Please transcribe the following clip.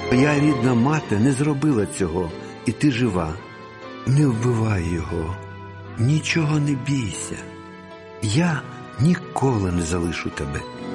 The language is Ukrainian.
Твоя рідна мати не зробила цього, і ти жива. Не вбивай його, нічого не бійся. Я ніколи не залишу тебе.